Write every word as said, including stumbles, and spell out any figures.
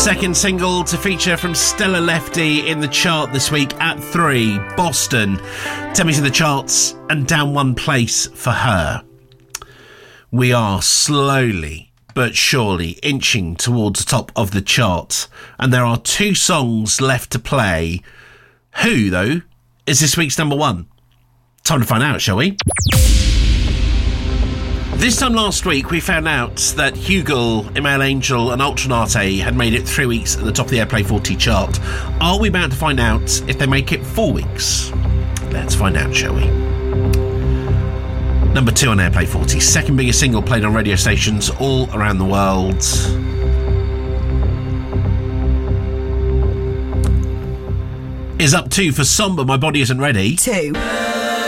Second single to feature from Stella Lefty in the chart this week at three, Boston. Take me to the charts and down one place for her. We are slowly but surely inching towards the top of the chart, and there are two songs left to play. Who, though, is this week's number one? Time to find out, shall we? This time last week, we found out that Hugel, Email Angel and Ultranate had made it three weeks at the top of the Airplay forty chart. Are we about to find out if they make it four weeks? Let's find out, shall we? Number two on Airplay forty, second biggest single played on radio stations all around the world. Is up two for Somber, My Body Isn't Ready. Two.